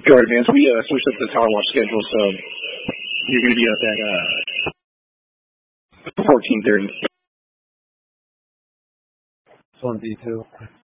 Sure, advance. We switched up the Tower Watch schedule, so you're going to be up at 14:30. It's on D2.